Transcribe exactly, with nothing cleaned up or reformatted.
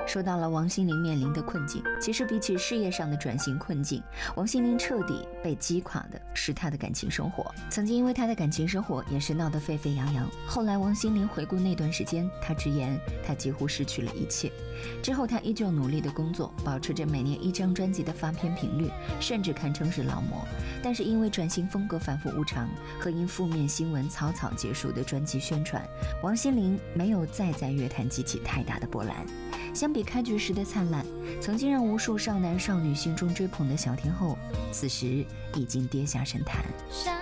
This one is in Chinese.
说到了王心凌面临的困境，其实比起事业上的转型困境，王心凌彻底被击垮的是她的感情生活。曾经因为她的感情生活也是闹得沸沸扬扬，后来王心凌回顾那段时间，她直言她几乎失去了一切。之后她依旧努力的工作，保持着每年一张专辑的发片频率，甚至堪称是劳模。但是因为转型风格反复无常和因负面新闻草草结束的专辑宣传，王心凌没有再在乐坛激起太大的波澜。相比开局时的灿烂，曾经让无数少男少女心中追捧的小天后，此时已经跌下神坛。